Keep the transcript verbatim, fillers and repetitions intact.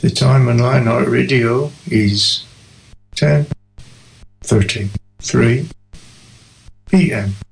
The time on Lionheart Radio is ten thirty-three p m